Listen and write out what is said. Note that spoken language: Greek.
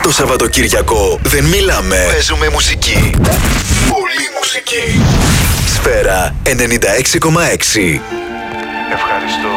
Το Σαββατοκύριακο δεν μιλάμε, παίζουμε μουσική. Πολύ μουσική. Σφαίρα 96,6. Ευχαριστώ.